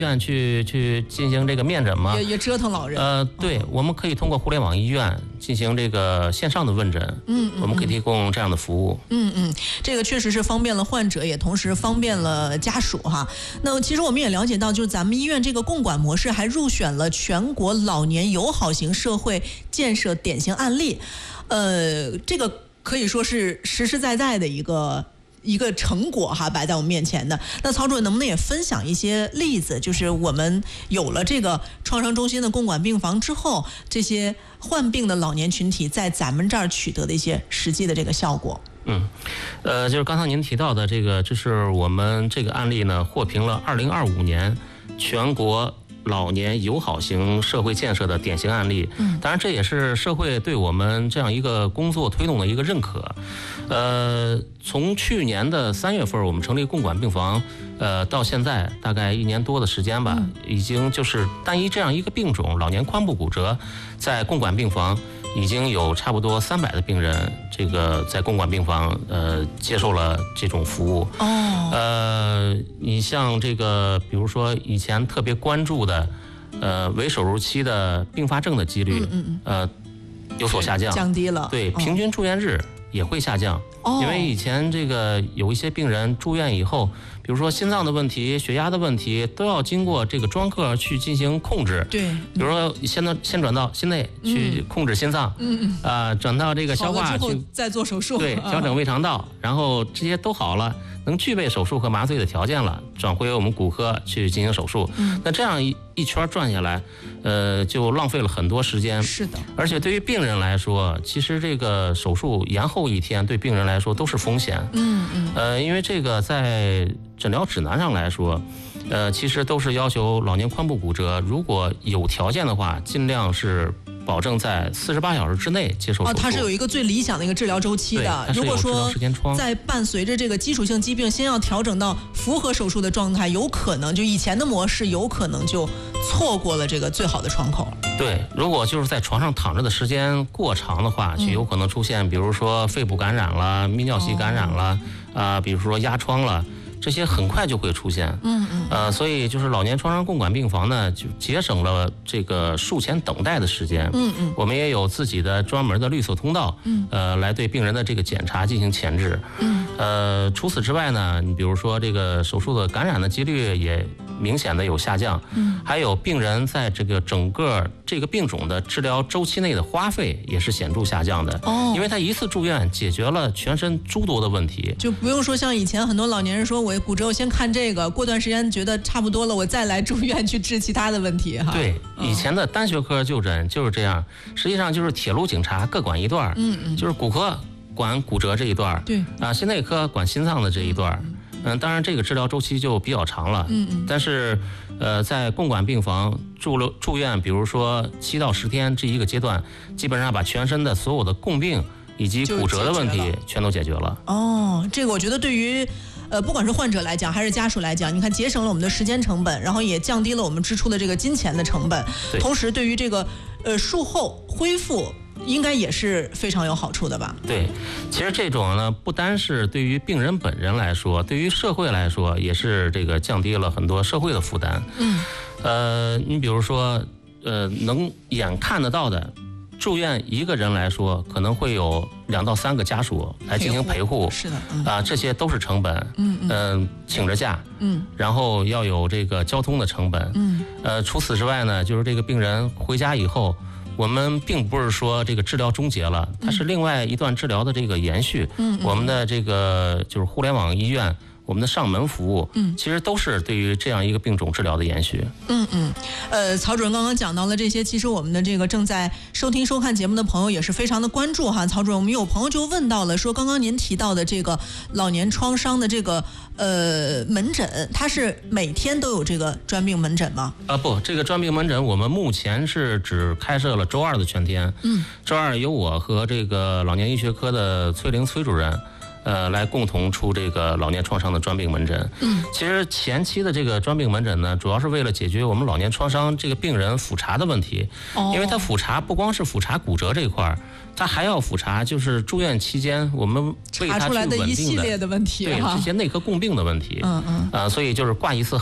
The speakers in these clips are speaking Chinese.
院去进行这个面诊吗？ 也折腾老人。 对，我们可以通过互联网医院进行这个线上的问诊。我们可以提供这样的服务。 这个确实是方便了患者，也同时方便了家属哈。那其实我们也了解到，就是咱们医院这个共管模式还入选了全国老年友好型社会建设典型案例。这个可以说是实实在在的一个成果哈，摆在我们面前的。那曹主任能不能也分享一些例子，就是我们有了这个创伤中心的共管病房之后，这些患病的老年群体在咱们这儿取得的一些实际的这个效果？ 就是刚才您提到的这个，这是我们这个案例呢，获评了2025年全国老年友好型社会建设的典型案例。当然这也是社会对我们这样一个工作推动的一个认可。从去年的3月份我们成立共管病房，到现在大概1年多的时间吧，已经就是单一这样一个病种老年髋部骨折，在共管病房已经有差不多300的病人，这个在共管病房接受了这种服务。你像这个，比如说以前特别关注的，围手术期的并发症的几率，有所下降， 降低了。 对，平均住院日也会下降。因为以前这个有一些病人住院以后，比如说心脏的问题、血压的问题，都要经过这个专科去进行控制。 对， 比如说先转到心内去控制心脏，转到这个消化去再做手术， 对，调整胃肠道，然后这些都好了，能具备手术和麻醉的条件了，转回我们骨科去进行手术。那这样一圈转下来，就浪费了很多时间。 是的， 而且对于病人来说，其实这个手术延后1天，对病人来说都是风险。因为这个在诊疗指南上来说，其实都是要求老年髋部骨折，如果有条件的话，尽量是保证在48小时之内接受手术。 它是有一个最理想的一个治疗周期的。如果说在伴随着这个基础性疾病先要调整到符合手术的状态，有可能就以前的模式有可能就错过了这个最好的窗口。 对，如果就是在床上躺着的时间过长的话，就有可能出现比如说肺部感染了、泌尿系感染了，比如说压疮了，这些很快就会出现。所以就是老年创伤共管病房呢，就节省了这个术前等待的时间。我们也有自己的专门的绿色通道，来对病人的这个检查进行前置。除此之外呢，你比如说这个手术的感染的几率也明显的有下降。还有病人在这个整个这个病种的治疗周期内的花费也是显著下降的。因为他一次住院解决了全身诸多的问题， 就不用说像以前很多老年人说我骨折我先看这个，过段时间觉得差不多了，我再来住院去治其他的问题哈。 对，以前的单学科就诊就是这样，实际上就是铁路警察各管一段，就是骨科管骨折这一段， 对心内科管心脏的这一段。当然这个治疗周期就比较长了。但是在共管病房住院，比如说7到10天这一个阶段，基本上把全身的所有的共病以及骨折的问题全都解决了。 这个我觉得对于不管是患者来讲还是家属来讲，你看节省了我们的时间成本，然后也降低了我们支出的这个金钱的成本，同时对于这个术后恢复应该也是非常有好处的吧？ 对，其实这种呢，不单是对于病人本人来说，对于社会来说也是这个降低了很多社会的负担。你比如说能眼看得到的住院一个人来说，可能会有2到3个家属来进行陪护。 是的， 这些都是成本。请着假，然后要有这个交通的成本。除此之外呢，就是这个病人回家以后，我们并不是说这个治疗终结了，它是另外一段治疗的这个延续。我们的这个就是互联网医院，我们的上门服务，其实都是对于这样一个病种治疗的延续。 曹主任刚刚讲到了这些，其实我们的这个正在收听收看节目的朋友也是非常的关注哈。曹主任，我们有朋友就问到了，说刚刚您提到的这个老年创伤的这个门诊，它是每天都有这个专病门诊吗？ 不，这个专病门诊我们目前是只开设了周2的全天。周2由我和这个老年医学科的崔玲崔主任来共同出这个老年创伤的专病门诊。其实前期的这个专病门诊呢，主要是为了解决我们老年创伤这个病人复查的问题。因为他复查不光是复查骨折这一块，他还要复查就是住院期间我们为他去稳定的查出来的一系列的问题， 对这些内科共病的问题。所以就是挂一次号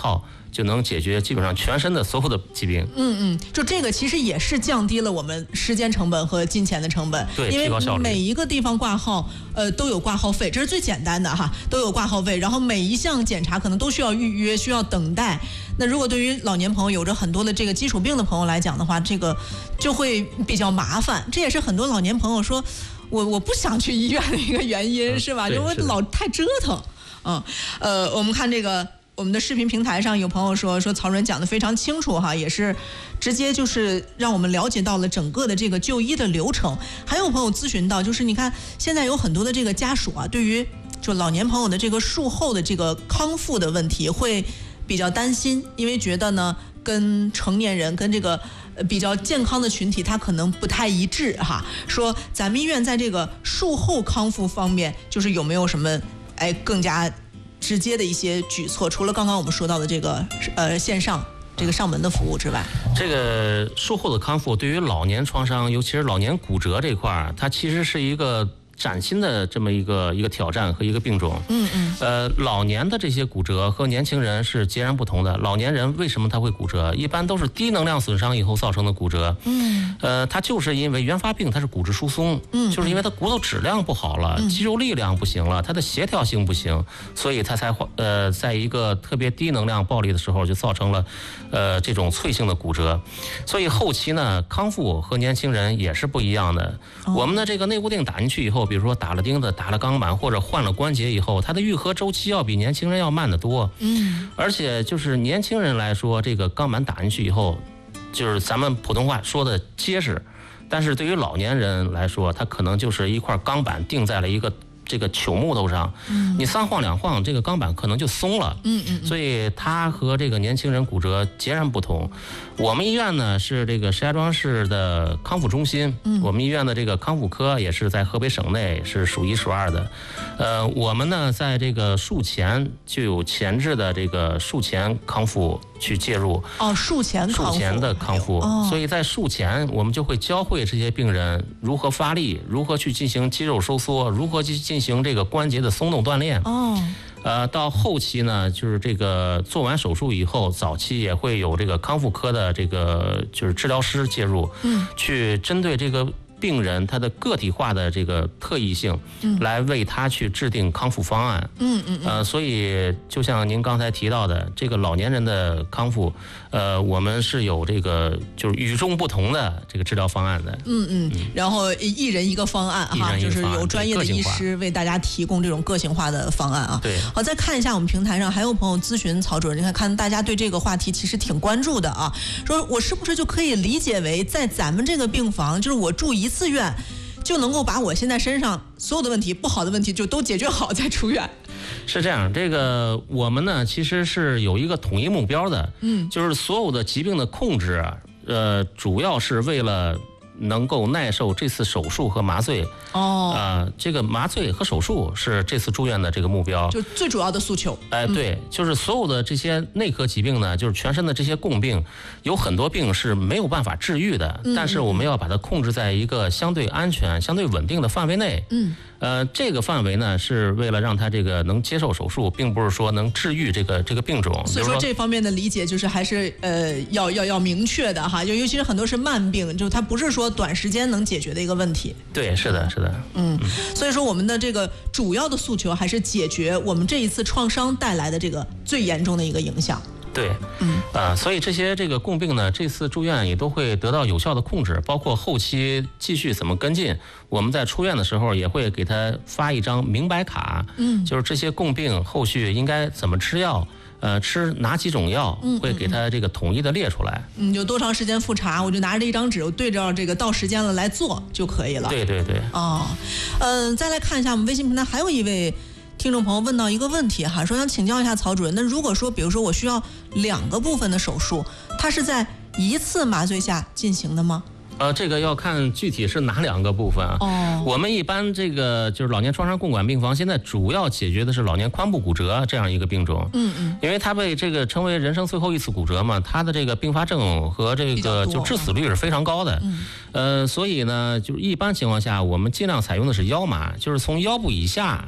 就能解决基本上全身的所有的疾病。 就这个其实也是降低了我们时间成本和金钱的成本， 对， 因为提高效率。 每一个地方挂号，都有挂号费，这是最简单的哈，都有挂号费。然后每一项检查可能都需要预约，需要等待。那如果对于老年朋友有着很多的这个基础病的朋友来讲的话，这个就会比较麻烦。这也是很多老年朋友说我不想去医院的一个原因，是吧？因为老太折腾。我们看这个。我们的视频平台上有朋友说曹主任讲得非常清楚哈，也是直接就是让我们了解到了整个的这个就医的流程。还有朋友咨询到，就是你看现在有很多的这个家属啊，对于就老年朋友的这个术后的这个康复的问题会比较担心，因为觉得呢跟成年人跟这个比较健康的群体他可能不太一致哈。说咱们医院在这个术后康复方面，就是有没有什么更加直接的一些举措，除了刚刚我们说到的这个线上这个上门的服务之外， 这个术后的康复对于老年创伤，尤其是老年骨折这块，它其实是一个崭新的这么一个挑战和一个病种。老年的这些骨折和年轻人是截然不同的。老年人为什么他会骨折？一般都是低能量损伤以后造成的骨折。它就是因为原发病，它是骨质疏松，就是因为它骨头质量不好了，肌肉力量不行了，它的协调性不行，所以它才在一个特别低能量暴力的时候就造成了这种脆性的骨折。所以后期呢，康复和年轻人也是不一样的。我们的这个内固定打进去以后，比如说打了钉子、打了钢板或者换了关节以后，它的愈合周期要比年轻人要慢得多。而且就是年轻人来说，这个钢板打进去以后，就是咱们普通话说的结实，但是对于老年人来说，它可能就是一块钢板定在了一个这个朽木头上，你3晃2晃，这个钢板可能就松了。所以它和这个年轻人骨折截然不同。我们医院呢是这个石家庄市的康复中心，我们医院的这个康复科也是在河北省内是数1数2的。我们呢在这个术前就有前置的这个术前康复去介入。术前的康复。所以在术前我们就会教会这些病人如何发力，如何去进行肌肉收缩，如何去进行这个关节的松动锻炼。到后期呢，就是这个做完手术以后，早期也会有这个康复科的这个就是治疗师介入，去针对这个病人他的个体化的这个特异性，来为他去制定康复方案。所以就像您刚才提到的，这个老年人的康复，我们是有这个就是与众不同的这个治疗方案的。 然后一人一个方案哈，就是有专业的医师为大家提供这种个性化的方案啊。 对。 好，再看一下我们平台上还有朋友咨询曹主任，你看大家对这个话题其实挺关注的啊，说我是不是就可以理解为在咱们这个病房，就是我住1次院就能够把我现在身上所有的问题、不好的问题就都解决好再出院？ 是这样，这个我们呢其实是有一个统一目标的，就是所有的疾病的控制，主要是为了能够耐受这次手术和麻醉。这个麻醉和手术是这次住院的这个目标， 就最主要的诉求。 对，就是所有的这些内科疾病呢，就是全身的这些共病，有很多病是没有办法治愈的，但是我们要把它控制在一个相对安全、相对稳定的范围内。这个范围呢，是为了让他这个能接受手术，并不是说能治愈这个病种。 所以说这方面的理解就是还是要明确的哈，尤其是很多是慢病，就它不是说短时间能解决的一个问题。 对，是的，是的。 所以说我们的这个主要的诉求还是解决我们这一次创伤带来的这个最严重的一个影响。 对，所以这些这个共病呢，这次住院也都会得到有效的控制，包括后期继续怎么跟进。我们在出院的时候也会给他发一张明白卡，就是这些共病后续应该怎么吃药，吃哪几种药，会给他这个统一的列出来。 有多长时间复查，我就拿着一张纸，我对着这个到时间了来做就可以了。 对对对。 再来看一下我们微信平台还有一位听众朋友问到一个问题哈，说想请教一下曹主任，那如果说比如说我需要2个部分的手术，它是在一次麻醉下进行的吗？ 这个要看具体是哪2个部分啊。我们一般这个就是老年创伤共管病房，现在主要解决的是老年髋部骨折这样一个病种。因为它被这个称为人生最后一次骨折嘛，它的这个并发症和这个就致死率是非常高的。所以呢，就是一般情况下，我们尽量采用的是腰麻，就是从腰部以下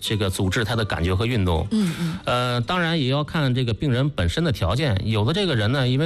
这个阻滞他的感觉和运动。当然也要看这个病人本身的条件，有的这个人呢，因为